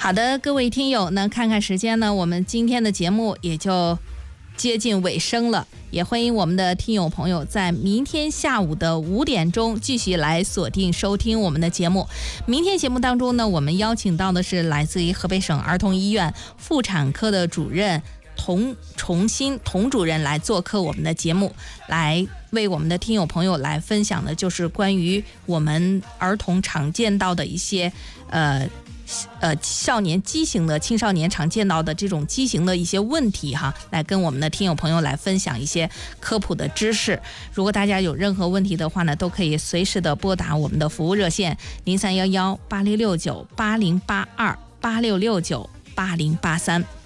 好的，各位听友呢，看看时间呢，我们今天的节目也就接近尾声了，也欢迎我们的听友朋友在明天下午的5点钟继续来锁定收听我们的节目。明天节目当中呢，我们邀请到的是来自于河北省儿童医院妇产科的主任童主任来做客我们的节目，来为我们的听友朋友来分享的就是关于我们儿童常见到的一些少年畸形的青少年常见到的这种畸形的一些问题哈，来跟我们的听友朋友来分享一些科普的知识。如果大家有任何问题的话呢，都可以随时的拨打我们的服务热线03118669808286698083。